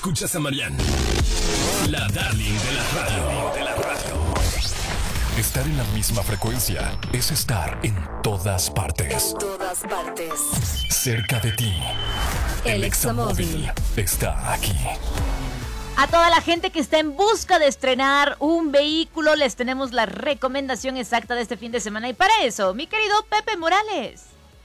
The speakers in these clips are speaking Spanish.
Escuchas a Marianne, la darling de la radio. Estar en la misma frecuencia es estar en todas partes. En todas partes. Cerca de ti. El Examóvil está aquí. A toda la gente que está en busca de estrenar un vehículo, les tenemos la recomendación exacta de este fin de semana. Y para eso, mi querido Pepe Morales.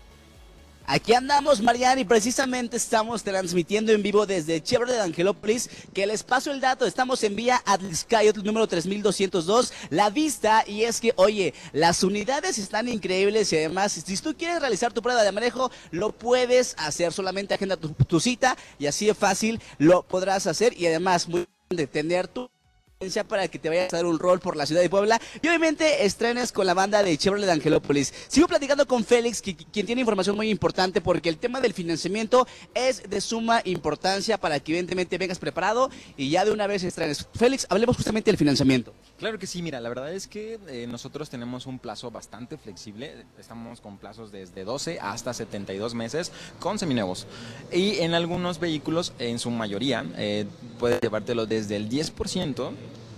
Aquí andamos, Marianne, y precisamente estamos transmitiendo en vivo desde Chevrolet de Angelópolis, que les paso el dato. Estamos en vía Atlixcayotl número 3202, La Vista, y es que, oye, las unidades están increíbles y además, si tú quieres realizar tu prueba de manejo, lo puedes hacer. Solamente agenda tu cita y así de fácil lo podrás hacer, y además, muy de tener tu para que te vayas a dar un rol por la ciudad de Puebla y obviamente estrenes con la banda de Chevrolet de Angelópolis. Sigo platicando con Félix, quien tiene información muy importante, porque el tema del financiamiento es de suma importancia para que evidentemente vengas preparado y ya de una vez estrenes. Félix, hablemos justamente del financiamiento. Claro que sí, mira, la verdad es que nosotros tenemos un plazo bastante flexible, estamos con plazos desde 12 hasta 72 meses con seminuevos, y en algunos vehículos, en su mayoría, puedes llevártelo desde el 10%,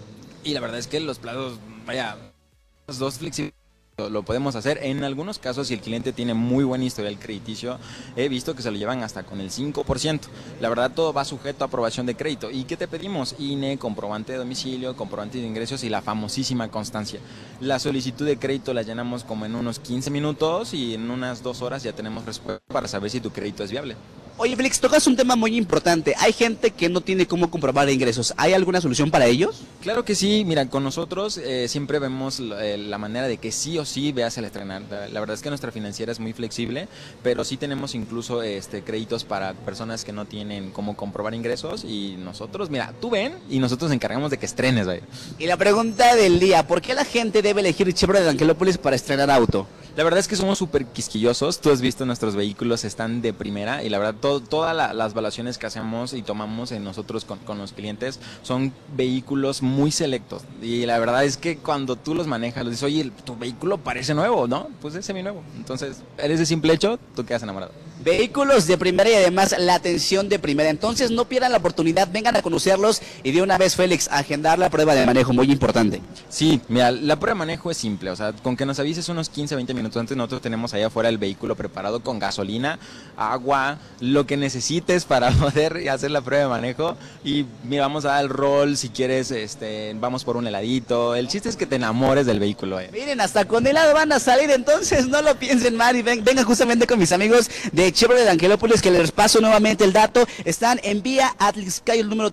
y la verdad es que los plazos, vaya, los dos flexibles lo podemos hacer. En algunos casos, si el cliente tiene muy buen historial crediticio, he visto que se lo llevan hasta con el 5%. La verdad, todo va sujeto a aprobación de crédito. ¿Y qué te pedimos? INE, comprobante de domicilio, comprobante de ingresos y la famosísima constancia. La solicitud de crédito la llenamos como en unos 15 minutos y en unas 2 horas ya tenemos respuesta para saber si tu crédito es viable. Oye, Félix, tocas un tema muy importante. Hay gente que no tiene cómo comprobar ingresos. ¿Hay alguna solución para ellos? Claro que sí. Mira, con nosotros siempre vemos la manera de que sí o sí veas el estrenar. La verdad es que nuestra financiera es muy flexible, pero sí tenemos incluso créditos para personas que no tienen cómo comprobar ingresos, y nosotros, mira, tú ven y nosotros nos encargamos de que estrenes, vaya. Y la pregunta del día, ¿por qué la gente debe elegir Chevrolet de Angelópolis para estrenar auto? La verdad es que somos súper quisquillosos. Tú has visto nuestros vehículos, están de primera, y la verdad todas las evaluaciones que hacemos y tomamos en nosotros con los clientes son vehículos muy selectos, y la verdad es que cuando tú los manejas, les dices, oye, tu vehículo parece nuevo, ¿no? Pues es seminuevo. Entonces, eres de simple hecho, tú quedas enamorado. Vehículos de primera y además la atención de primera. Entonces no pierdan la oportunidad, vengan a conocerlos y de una vez, Félix, agendar la prueba de manejo, muy importante. Sí, mira, la prueba de manejo es simple, o sea, con que nos avises unos 15, 20 minutos antes, nosotros tenemos allá afuera el vehículo preparado con gasolina, agua, lo que necesites para poder hacer la prueba de manejo, y mira, vamos a dar el rol, si quieres, vamos por un heladito. El chiste es que te enamores del vehículo. Miren, hasta con helado van a salir, entonces no lo piensen mal y vengan justamente con mis amigos de Chevrolet de Angelópolis, que les paso nuevamente el dato. Están en vía Atlixcayotl número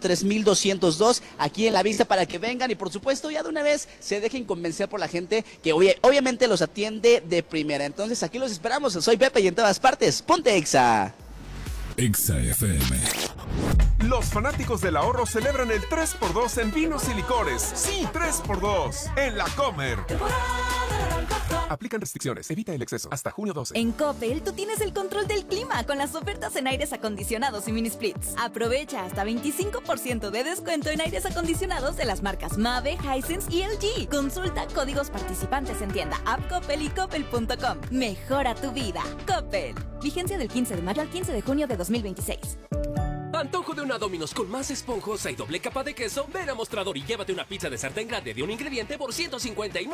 3202, aquí en La Vista, para que vengan y por supuesto ya de una vez se dejen convencer por la gente que obviamente los atiende de primera. Entonces aquí los esperamos, soy Pepe y en todas partes, ponte Exa. Exa FM. Los fanáticos del ahorro celebran el 3x2 en vinos y licores. Sí, 3x2 en La Comer. Aplican restricciones, evita el exceso. Hasta junio 12. En Coppel, tú tienes el control del clima con las ofertas en aires acondicionados y mini splits. Aprovecha hasta 25% de descuento en aires acondicionados de las marcas Mave, Hisense y LG. Consulta códigos participantes en tienda, app Coppel y coppel.com. Mejora tu vida. Coppel. Vigencia del 15 de mayo al 15 de junio de 2026. Antojo de una Domino's con más esponjosa y doble capa de queso. Ven a Mostrador y llévate una pizza de sartén grande de un ingrediente por $159.